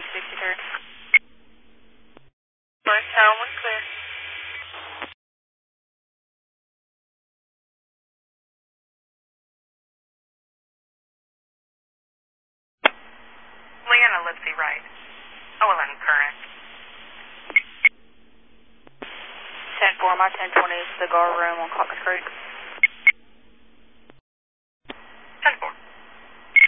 First town, one clear. Leanna Lipsy, right. 011 current. 10-4, my 1020 cigar room on Cox Creek.